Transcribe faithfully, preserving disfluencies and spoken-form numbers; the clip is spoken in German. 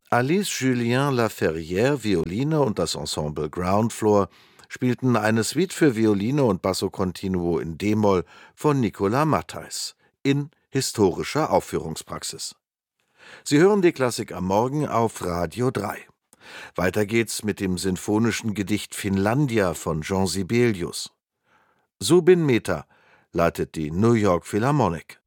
Alice Julien Laferrière, Violine, und das Ensemble Ground Floor spielten eine Suite für Violine und Basso Continuo in d-Moll von Nicolas Matthaes in historischer Aufführungspraxis. Sie hören die Klassik am Morgen auf Radio drei. Weiter geht's mit dem sinfonischen Gedicht Finlandia von Jean Sibelius. Zubin Mehta leitet die New York Philharmonic.